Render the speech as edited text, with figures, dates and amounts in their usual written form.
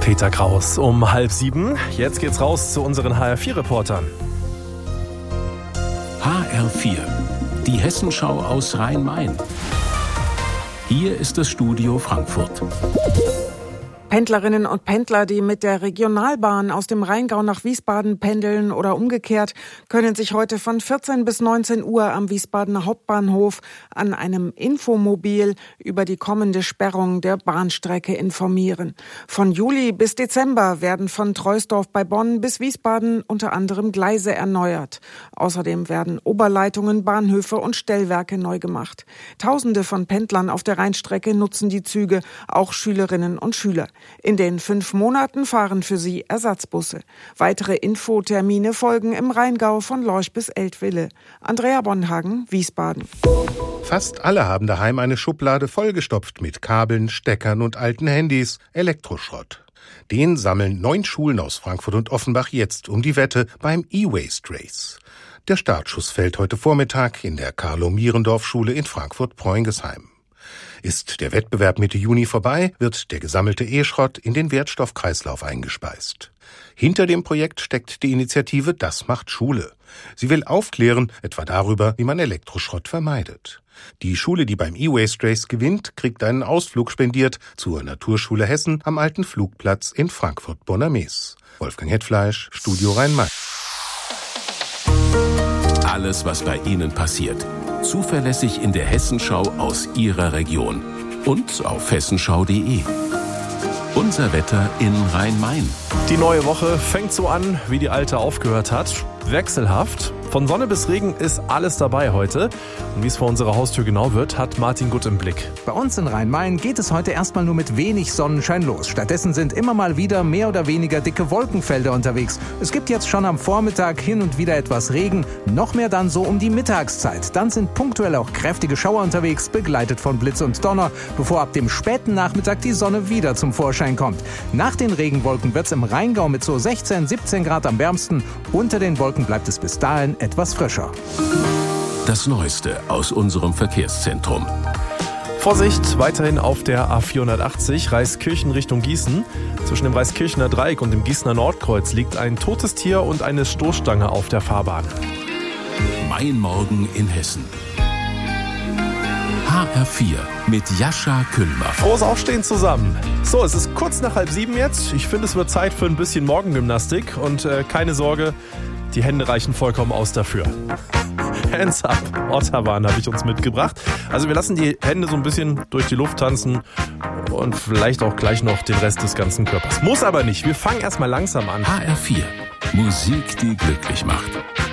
Peter Kraus um 6:30. Jetzt geht's raus zu unseren HR4-Reportern. HR4, die Hessenschau aus Rhein-Main. Hier ist das Studio Frankfurt. Pendlerinnen und Pendler, die mit der Regionalbahn aus dem Rheingau nach Wiesbaden pendeln oder umgekehrt, können sich heute von 14 bis 19 Uhr am Wiesbadener Hauptbahnhof an einem Infomobil über die kommende Sperrung der Bahnstrecke informieren. Von Juli bis Dezember werden von Troisdorf bei Bonn bis Wiesbaden unter anderem Gleise erneuert. Außerdem werden Oberleitungen, Bahnhöfe und Stellwerke neu gemacht. Tausende von Pendlern auf der Rheinstrecke nutzen die Züge, auch Schülerinnen und Schüler. In den 5 Monaten fahren für sie Ersatzbusse. Weitere Infotermine folgen im Rheingau von Lorch bis Eltville. Andrea Bonhagen, Wiesbaden. Fast alle haben daheim eine Schublade vollgestopft mit Kabeln, Steckern und alten Handys, Elektroschrott. Den sammeln 9 Schulen aus Frankfurt und Offenbach jetzt um die Wette beim E-Waste Race. Der Startschuss fällt heute Vormittag in der Carlo-Mierendorf-Schule in Frankfurt-Preungesheim. Ist der Wettbewerb Mitte Juni vorbei, wird der gesammelte E-Schrott in den Wertstoffkreislauf eingespeist. Hinter dem Projekt steckt die Initiative Das macht Schule. Sie will aufklären, etwa darüber, wie man Elektroschrott vermeidet. Die Schule, die beim E-Waste Race gewinnt, kriegt einen Ausflug spendiert zur Naturschule Hessen am alten Flugplatz in Frankfurt-Bonnermees. Wolfgang Hetfleisch, Studio Rhein-Main. Alles, was bei Ihnen passiert. Zuverlässig in der Hessenschau aus Ihrer Region. Und auf hessenschau.de. Unser Wetter in Rhein-Main. Die neue Woche fängt so an, wie die alte aufgehört hat. Wechselhaft. Von Sonne bis Regen ist alles dabei heute. Und wie es vor unserer Haustür genau wird, hat Martin Gutt im Blick. Bei uns in Rhein-Main geht es heute erstmal nur mit wenig Sonnenschein los. Stattdessen sind immer mal wieder mehr oder weniger dicke Wolkenfelder unterwegs. Es gibt jetzt schon am Vormittag hin und wieder etwas Regen, noch mehr dann so um die Mittagszeit. Dann sind punktuell auch kräftige Schauer unterwegs, begleitet von Blitz und Donner, bevor ab dem späten Nachmittag die Sonne wieder zum Vorschein kommt. Nach den Regenwolken wird es im Rheingau mit so 16, 17 Grad am wärmsten. Unter den Wolken bleibt es bis dahin etwas frischer. Das Neueste aus unserem Verkehrszentrum. Vorsicht, weiterhin auf der A480 Reiskirchen Richtung Gießen. Zwischen dem Reiskirchener Dreieck und dem Gießener Nordkreuz liegt ein totes Tier und eine Stoßstange auf der Fahrbahn. Mein Morgen in Hessen. HR4 mit Jascha Küllmer. Frohes Aufstehen zusammen. So, es ist kurz nach 6:30 jetzt. Ich finde, es wird Zeit für ein bisschen Morgengymnastik. Und keine Sorge, die Hände reichen vollkommen aus dafür. Hands up, Ottawan habe ich uns mitgebracht. Also wir lassen die Hände so ein bisschen durch die Luft tanzen und vielleicht auch gleich noch den Rest des ganzen Körpers. Muss aber nicht, wir fangen erstmal langsam an. HR4, Musik, die glücklich macht.